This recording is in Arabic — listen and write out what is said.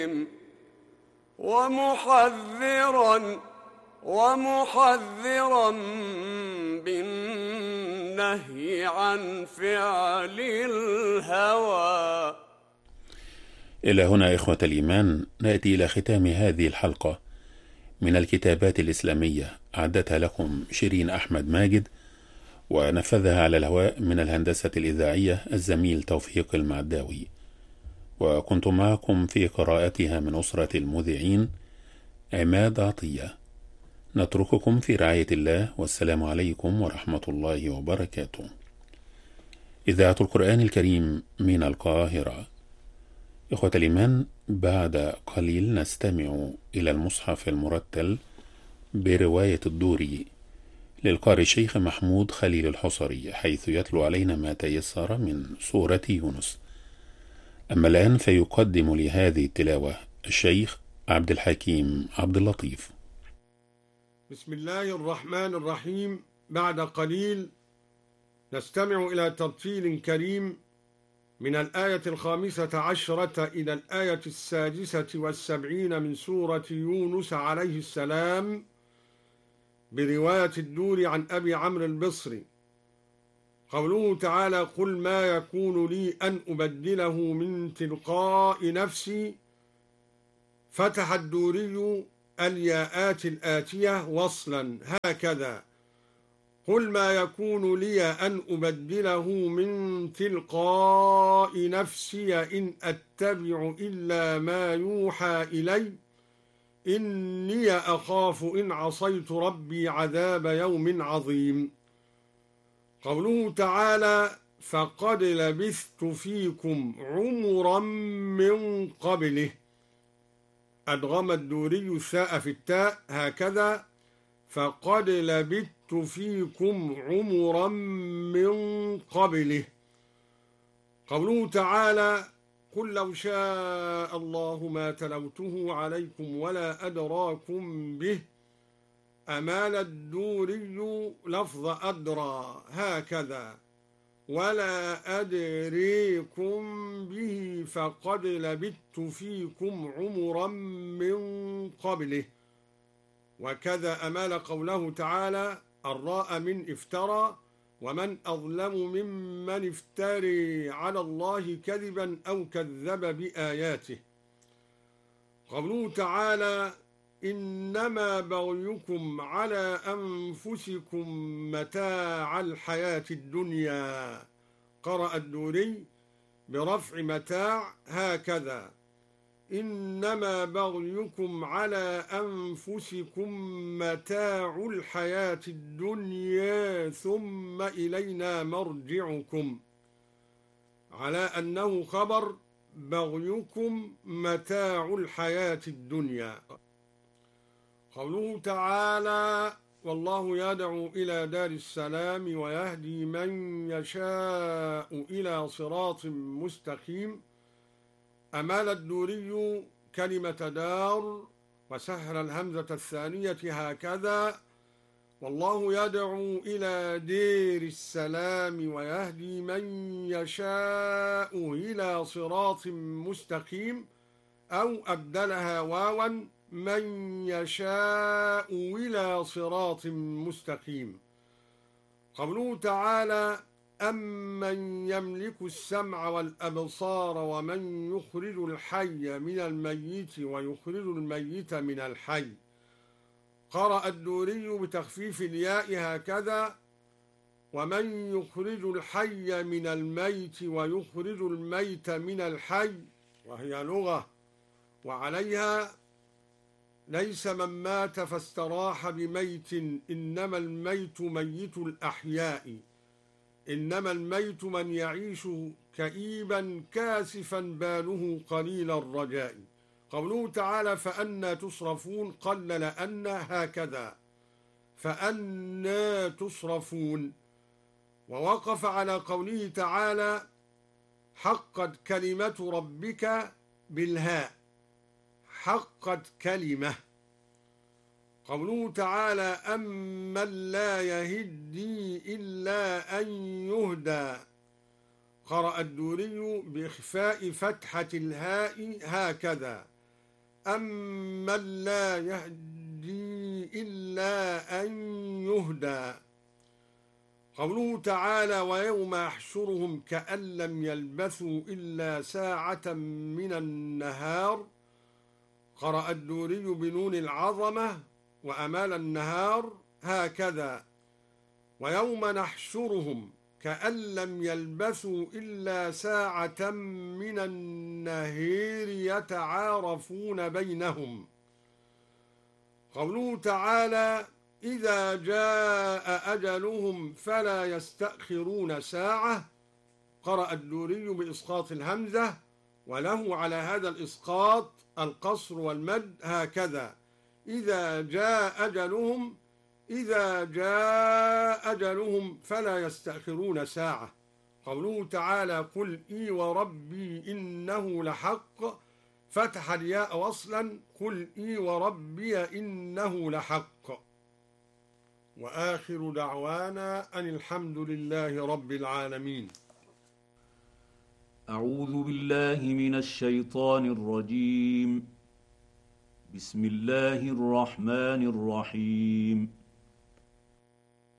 ومحذرا بالنهي عن فعل الهوى. إلى هنا إخوة الإيمان نأتي إلى ختام هذه الحلقة من الكتابات الإسلامية، أعدتها لكم شيرين أحمد ماجد، ونفذها على الهواء من الهندسة الإذاعية الزميل توفيق المعداوي، وكنت معكم في قراءتها من أسرة المذيعين عماد عطية. نترككم في رعاية الله، والسلام عليكم ورحمة الله وبركاته. إذاعة القرآن الكريم من القاهرة. إخوة الإيمان، بعد قليل نستمع إلى المصحف المرتل برواية الدوري للقارئ الشيخ محمود خليل الحصري، حيث يتلو علينا ما تيسر من سورة يونس. أما الآن فيقدم لهذه التلاوة الشيخ عبد الحكيم عبد اللطيف. بسم الله الرحمن الرحيم. بعد قليل نستمع إلى ترتيل كريم من الآية 15 إلى الآية 76 من سورة يونس عليه السلام، برواية الدوري عن أبي عمرو البصري. قوله تعالى: قل ما يكون لي أن أبدله من تلقاء نفسي. فتح الدوري الياءات الآتية وصلا هكذا: قل ما يكون لي أن أبدله من تلقاء نفسي إن أتبع إلا ما يوحى إلي إني أخاف إن عصيت ربي عذاب يوم عظيم. قوله تعالى: فقد لبثت فيكم عمرا من قبله. أدغم الدوري الثاء في التاء هكذا: فقد لبثت فيكم عمرا من قبله. قوله تعالى: قل لو شاء الله ما تلوته عليكم ولا أدراكم به. أمال الدوري لفظ أدرى هكذا: ولا أدريكم به فقد لبثت فيكم عمرا من قبله. وكذا أمال قوله تعالى: الراء من افترى، ومن أظلم ممن افتري على الله كذبا أو كذب بآياته. قوله تعالى: إنما بغيكم على أنفسكم متاع الحياة الدنيا. قرأ الدوري برفع متاع هكذا: إنما بغيكم على أنفسكم متاع الحياة الدنيا ثم إلينا مرجعكم، على أنه خبر بغيكم متاع الحياة الدنيا. قوله تعالى: والله يدعو إلى دار السلام ويهدي من يشاء إلى صراط مستقيم. أمال الدوري كلمة دار وسهل الهمزة الثانية هكذا: والله يدعو إلى دير السلام ويهدي من يشاء إلى صراط مستقيم، أو أبدلها واوا: من يشاء إلى صراط مستقيم. قوله تعالى: أمن يملك السمع والأبصار ومن يخرج الحي من الميت ويخرج الميت من الحي. قرأ الدوري بتخفيف الياء هكذا: ومن يخرج الحي من الميت ويخرج الميت من الحي، وهي لغة، وعليها: ليس من مات فاستراح بميت، إنما الميت ميت الأحياء، إنما الميت من يعيش كئيبا كاسفا باله قليل الرجاء. قوله تعالى: فأنى تصرفون. قلل أن هكذا: فأنى تصرفون. ووقف على قوله تعالى: حقت كلمة ربك بالهاء، حقت كلمة. قوله تعالى: أمن لا يهدي إلا أن يهدى. قرأ الدوري بإخفاء فتحة الهاء هكذا: أمن لا يهدي إلا أن يهدى. قوله تعالى ويوم يحشرهم كأن لم يلبثوا إلا ساعة من النهار، قرأ الدوري بنون العظمة وأمال النهار هكذا: ويوم نحشرهم كأن لم يلبثوا إلا ساعة من النهار يتعارفون بينهم. قوله تعالى إذا جاء أجلهم فلا يستأخرون ساعة، قرأ الدوري بإسقاط الهمزة، وله على هذا الإسقاط القصر والمد هكذا: إذا جاء أجلهم، إذا جاء أجلهم فلا يستأخرون ساعة. قوله تعالى قل إي وربي إنه لحق، فتح الياء وصلا: قل إي وربي إنه لحق. وآخر دعوانا أن الحمد لله رب العالمين. أعوذ بالله من الشيطان الرجيم. بسم الله الرحمن الرحيم.